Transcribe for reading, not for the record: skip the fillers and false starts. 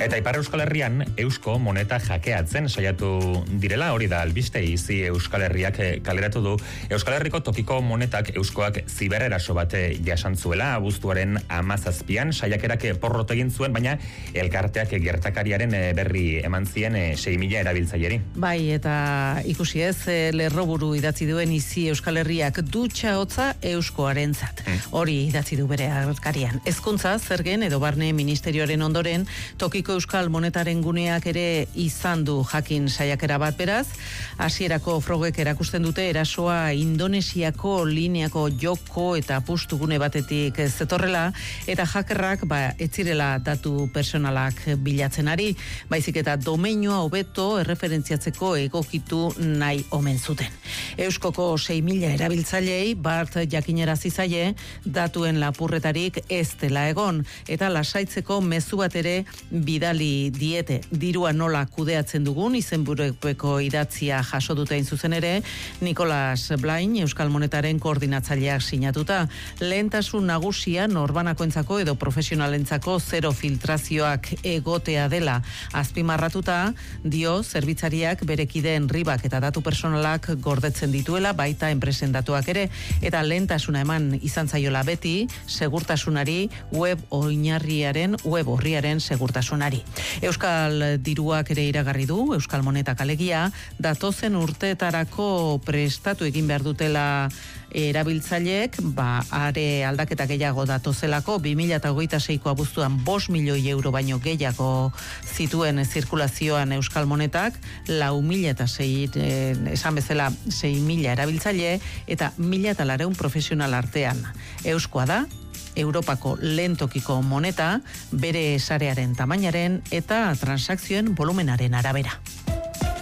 Eta Ipar Euskal Herrian eusko moneta jakeatzen saiatu direla, hori da albiste. Izi Euskal Herriak kaleratu du Euskal Herriko tokiko monetak euskoak zibereraso bat jasantzuela abuztuaren 17an saiakerak porrot egin zuen, baina elkarteak gertakariaren berri eman zien 6.000 erabiltzaileri. Bai, eta ikusi ez, lerroburu idatzi duen Izi Euskal Herriak dutxa hotza euskoarentzat. Hori idatzi du bere agerkarian. Hezkuntza, zergen edo barne ministerioaren ondoren tokiko euskal monetaren guneak ere izan du jakin saiakera bat, beraz, hasierako frogek erakusten dute erasoa Indonesiako lineako joko eta apustu gune batetik zetorrela, eta hackerrak ez zirela datu personalak bilatzen ari, baizik eta domeinua hobeto erreferentziatzeko egokitu nahi omen zuten. Euskoko 6.000 erabiltzailei bart jakinarazi zaie datuen lapurretarik ez dela egon, eta lasaitzeko mezu bat ere bidali diete. Dirua nola kudeatzen dugun izenburueko idatzia jaso dute hain zuzen ere Nicolas Blain, Euskal Monetaren koordinatzaileak sinatuta. Lehentasun nagusia norbanakoentzako edo profesionalentzako zero filtrazioak egotea dela azpimarratuta, dio zerbitzariak berekideen ribak eta datu personalak gordetzen dituela, baita enpresen datuak ere, eta lehentasuna eman izan zaiola beti segurtasunari, web orriaren segurtasunari. Euskal diruak ere iragarri du, Euskal Monetak alegia, datozen urteetarako prestatu egin behar dutela erabiltzaileek, are aldaketa gehiago datozelako, 2026ko abuztuan 5 milioi euro baino gehiago zituen zirkulazioan Euskal Monetak, 4.006, esan bezala 6.000 erabiltzaile, eta 1.400 profesional artean. Euskoa da, Europako lehen tokiko moneta, bere sarearen tamainaren eta transakzioen volumenaren arabera.